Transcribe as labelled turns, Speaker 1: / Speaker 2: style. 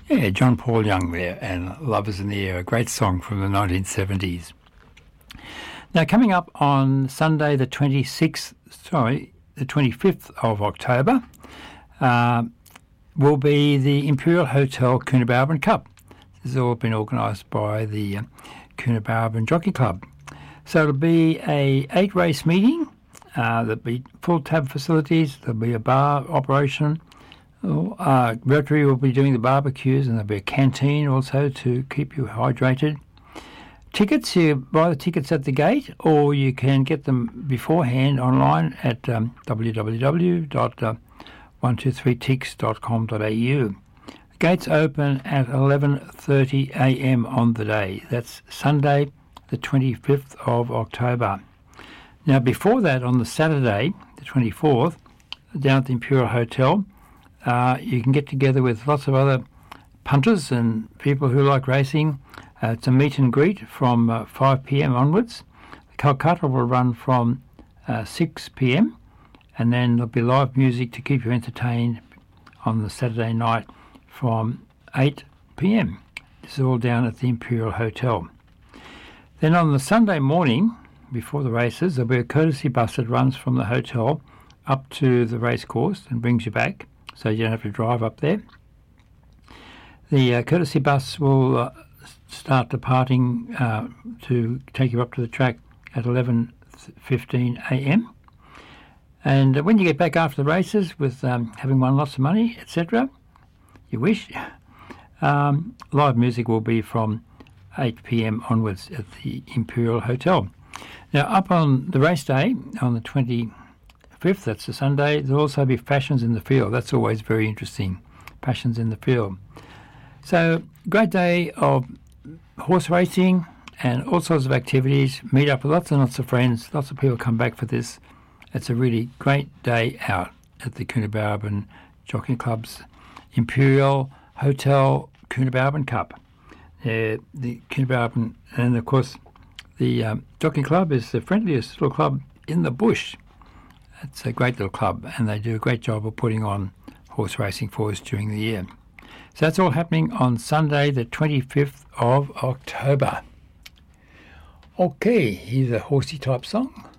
Speaker 1: Yeah, John Paul Young there, and Love is in the Air, a great song from the 1970s. Now, coming up on Sunday, the 25th of October, will be the Imperial Hotel Coonabarabran Cup. This has all been organised by the Coonabarabran Jockey Club. So it'll be a 8-race meeting. There'll be full tab facilities. There'll be a bar operation. Rotary will be doing the barbecues, and there'll be a canteen also to keep you hydrated. Tickets, you buy the tickets at the gate, or you can get them beforehand online at www.123tix.com.au. The gates open at 11:30 a.m. on the day. That's Sunday, the 25th of October. Now, before that, on the Saturday, the 24th, down at the Imperial Hotel, you can get together with lots of other punters and people who like racing. It's a meet and greet from 5 p.m. onwards. The Calcutta will run from 6 p.m. and then there'll be live music to keep you entertained on the Saturday night from 8 p.m. This is all down at the Imperial Hotel. Then on the Sunday morning, before the races, there'll be a courtesy bus that runs from the hotel up to the race course and brings you back, so you don't have to drive up there. The courtesy bus will start departing to take you up to the track at 11:15 a.m. And when you get back after the races with having won lots of money, etc., you wish, live music will be from 8 p.m. onwards at the Imperial Hotel. Now, up on the race day, on the 25th, that's the Sunday, there'll also be fashions in the field. That's always very interesting, fashions in the field. So, great day of horse racing and all sorts of activities. Meet up with lots and lots of friends. Lots of people come back for this. It's a really great day out at the Coonabarabran Jockey Club's Imperial Hotel Coonabarabran Cup. The Coonabarabran, and of course, the Jockey Club is the friendliest little club in the bush. It's a great little club, and they do a great job of putting on horse racing for us during the year. So that's all happening on Sunday, the 25th of October. Okay, here's a horsey type song.